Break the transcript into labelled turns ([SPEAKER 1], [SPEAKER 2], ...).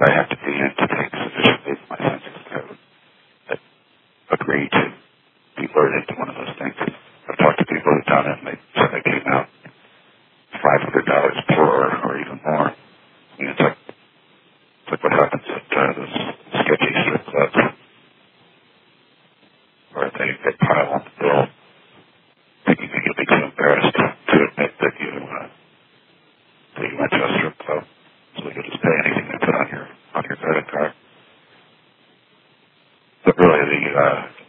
[SPEAKER 1] I have to be in to take sufficient faith in my senses that agree to be lured into one of those things. I've talked to people who've done it, and they said they came out $500 poorer or even more. I mean, it's like what happens at those sketchy strip clubs, where they pile on the bill, thinking that you'll be too embarrassed to admit that you went to a strip club, so you'll just pay anything they put on your credit card. But really,